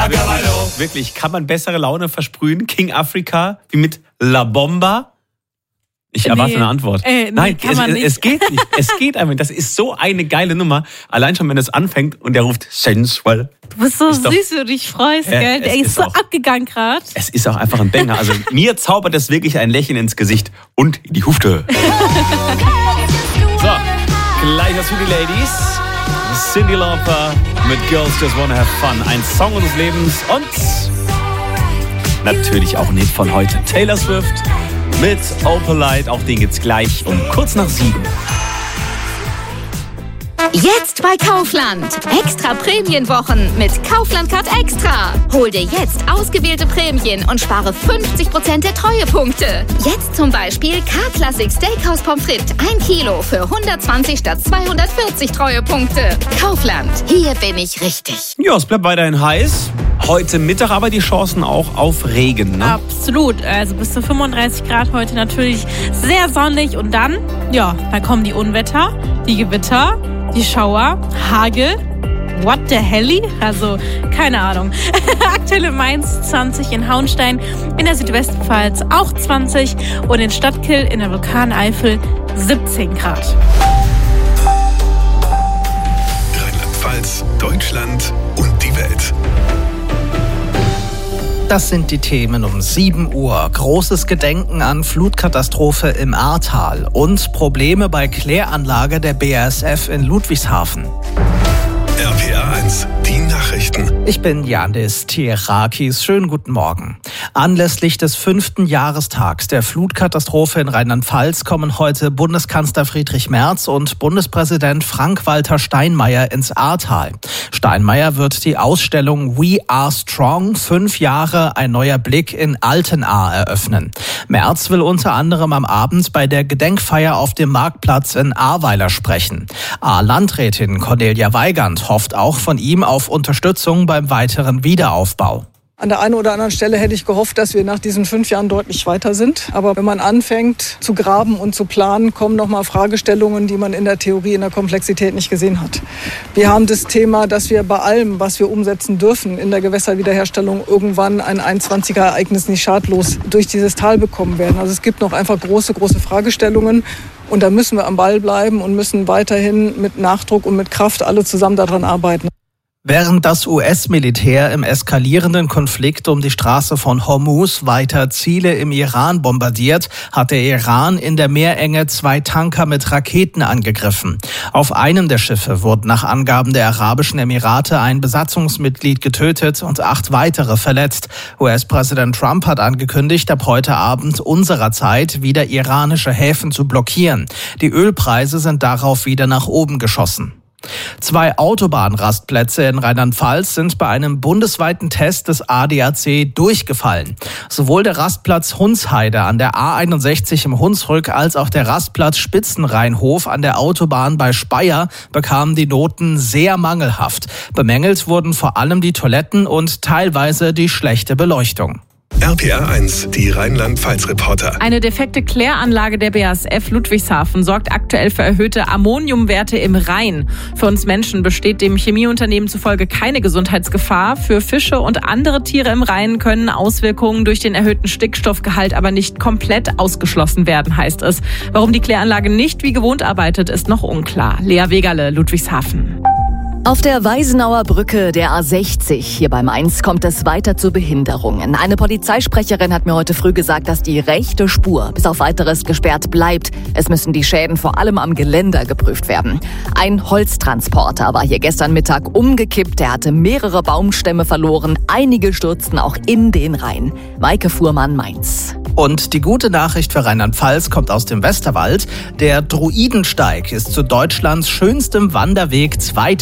Wirklich, kann man bessere Laune versprühen? King Africa wie mit La Bomba? Ich erwarte eine Antwort. Nein, es geht nicht. Es geht einfach nicht. Das ist so eine geile Nummer. Allein schon, wenn es anfängt und der ruft sensual. Du bist so süß, wie du dich freust, gell? Der ist so abgegangen gerade. Es ist auch einfach ein Banger. Also mir zaubert es wirklich ein Lächeln ins Gesicht und in die Hufte. So, gleich was für die Ladies. Cyndi Lauper mit Girls Just Wanna Have Fun. Ein Song unseres Lebens und natürlich auch ein Hit von heute. Taylor Swift mit Opalite. Auch den gibt's gleich um kurz nach 7. Jetzt bei Kaufland. Extra Prämienwochen mit Kaufland Card Extra. Hol dir jetzt ausgewählte Prämien und spare 50% der Treuepunkte. Jetzt zum Beispiel K-Classic Steakhouse Pommes frites 1 Kilo für 120 statt 240 Treuepunkte. Kaufland, hier bin ich richtig. Ja, es bleibt weiterhin heiß. Heute Mittag aber die Chancen auch auf Regen, ne? Absolut. Also bis zu 35 Grad heute natürlich sehr sonnig. Und dann kommen die Unwetter, die Gewitter, die Schauer, Hagel. What the hell? Also, keine Ahnung. Aktuell in Mainz 20, in Hauenstein, in der Südwestpfalz auch 20 und in Stadtkill in der Vulkaneifel 17 Grad. Rheinland-Pfalz, Deutschland und die Welt. Das sind die Themen um 7 Uhr. Großes Gedenken an Flutkatastrophe im Ahrtal und Probleme bei Kläranlage der BASF in Ludwigshafen. RPA 1, die Nachrichten. Ich bin Yandis Tierakis. Schönen guten Morgen. Anlässlich des 5. Jahrestags der Flutkatastrophe in Rheinland-Pfalz kommen heute Bundeskanzler Friedrich Merz und Bundespräsident Frank-Walter Steinmeier ins Ahrtal. Steinmeier wird die Ausstellung We Are Strong, 5 Jahre, ein neuer Blick in Altenahr eröffnen. Merz will unter anderem am Abend bei der Gedenkfeier auf dem Marktplatz in Ahrweiler sprechen. Ahr-Landrätin Cornelia Weigand hofft auch von ihm auf Unterstützung beim weiteren Wiederaufbau. An der einen oder anderen Stelle hätte ich gehofft, dass wir nach diesen 5 Jahren deutlich weiter sind. Aber wenn man anfängt zu graben und zu planen, kommen nochmal Fragestellungen, die man in der Theorie in der Komplexität nicht gesehen hat. Wir haben das Thema, dass wir bei allem, was wir umsetzen dürfen in der Gewässerwiederherstellung, irgendwann ein 21er-Ereignis nicht schadlos durch dieses Tal bekommen werden. Also es gibt noch einfach große Fragestellungen. Und da müssen wir am Ball bleiben und müssen weiterhin mit Nachdruck und mit Kraft alle zusammen daran arbeiten. Während das US-Militär im eskalierenden Konflikt um die Straße von Hormuz weiter Ziele im Iran bombardiert, hat der Iran in der Meerenge 2 Tanker mit Raketen angegriffen. Auf einem der Schiffe wurden nach Angaben der Arabischen Emirate ein Besatzungsmitglied getötet und 8 weitere verletzt. US-Präsident Trump hat angekündigt, ab heute Abend unserer Zeit wieder iranische Häfen zu blockieren. Die Ölpreise sind darauf wieder nach oben geschossen. 2 Autobahnrastplätze in Rheinland-Pfalz sind bei einem bundesweiten Test des ADAC durchgefallen. Sowohl der Rastplatz Hunsheide an der A61 im Hunsrück als auch der Rastplatz Spitzenrheinhof an der Autobahn bei Speyer bekamen die Noten sehr mangelhaft. Bemängelt wurden vor allem die Toiletten und teilweise die schlechte Beleuchtung. RPA 1, die Rheinland-Pfalz-Reporter. Eine defekte Kläranlage der BASF Ludwigshafen sorgt aktuell für erhöhte Ammoniumwerte im Rhein. Für uns Menschen besteht dem Chemieunternehmen zufolge keine Gesundheitsgefahr. Für Fische und andere Tiere im Rhein können Auswirkungen durch den erhöhten Stickstoffgehalt aber nicht komplett ausgeschlossen werden, heißt es. Warum die Kläranlage nicht wie gewohnt arbeitet, ist noch unklar. Lea Wegerle, Ludwigshafen. Auf der Weisenauer Brücke der A60 hier bei Mainz kommt es weiter zu Behinderungen. Eine Polizeisprecherin hat mir heute früh gesagt, dass die rechte Spur bis auf Weiteres gesperrt bleibt. Es müssen die Schäden vor allem am Geländer geprüft werden. Ein Holztransporter war hier gestern Mittag umgekippt. Er hatte mehrere Baumstämme verloren. Einige stürzten auch in den Rhein. Maike Fuhrmann, Mainz. Und die gute Nachricht für Rheinland-Pfalz kommt aus dem Westerwald. Der Druidensteig ist zu Deutschlands schönstem Wanderweg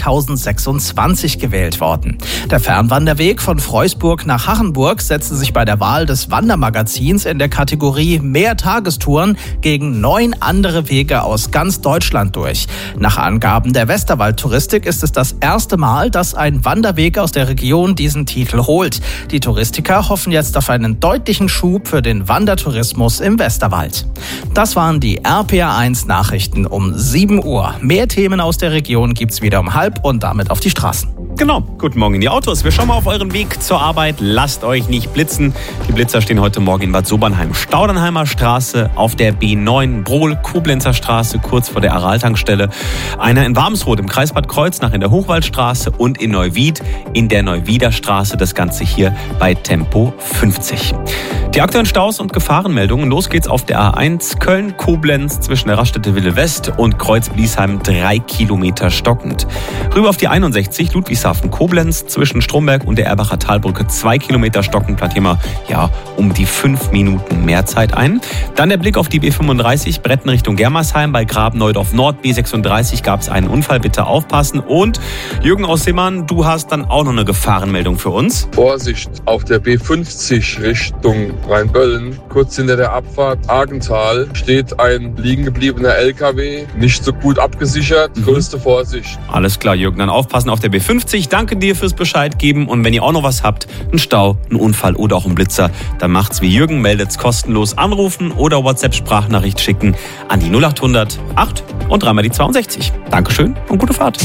2026 gewählt worden. Der Fernwanderweg von Freusburg nach Hachenburg setzte sich bei der Wahl des Wandermagazins in der Kategorie Mehr Tagestouren gegen 9 andere Wege aus ganz Deutschland durch. Nach Angaben der Westerwald-Touristik ist es das erste Mal, dass ein Wanderweg aus der Region diesen Titel holt. Die Touristiker hoffen jetzt auf einen deutlichen Schub für den Wandertourismus im Westerwald. Das waren die RPA 1 Nachrichten um 7 Uhr. Mehr Themen aus der Region gibt's wieder um 12:30 und damit auf die Straßen. Genau, guten Morgen in die Autos. Wir schauen mal auf euren Weg zur Arbeit. Lasst euch nicht blitzen. Die Blitzer stehen heute Morgen in Bad Sobernheim, Staudernheimer Straße, auf der B9, Brohl, Koblenzer Straße, kurz vor der Aral-Tankstelle. Einer in Warmsroth im Kreis Bad Kreuznach in der Hochwaldstraße und in Neuwied in der Neuwieder Straße. Das Ganze hier bei Tempo 50. Die aktuellen Staus und Gefahrenmeldungen. Los geht's auf der A1 Köln-Koblenz zwischen der Raststätte Wille West und Kreuz-Bliesheim 3 Kilometer stockend. Rüber auf die 61 Ludwigshafen-Koblenz zwischen Stromberg und der Erbacher Talbrücke 2 Kilometer stockend. Plant hier mal um die 5 Minuten mehr Zeit ein. Dann der Blick auf die B35 Bretten Richtung Germersheim bei Graben-Neudorf Nord. B36 gab es einen Unfall, bitte aufpassen. Und Jürgen aus Simmern, du hast dann auch noch eine Gefahrenmeldung für uns. Vorsicht, auf der B50 Richtung Rheinböllen, kurz hinter der Abfahrt Argental, steht ein liegen gebliebener LKW, nicht so gut abgesichert, größte Vorsicht. Alles klar, Jürgen, dann aufpassen auf der B50. Danke dir fürs Bescheid geben und wenn ihr auch noch was habt, einen Stau, einen Unfall oder auch einen Blitzer, dann macht's wie Jürgen, meldet's kostenlos, anrufen oder WhatsApp-Sprachnachricht schicken an die 0800 8 und 3 mal die 62. Dankeschön und gute Fahrt.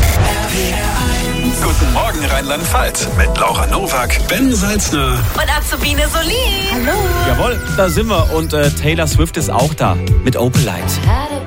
Guten Morgen Rheinland-Pfalz mit Laura Nowak, Ben Salzner und Azubine Solin. Hallo. Jawohl, da sind wir und Taylor Swift ist auch da mit Opalite.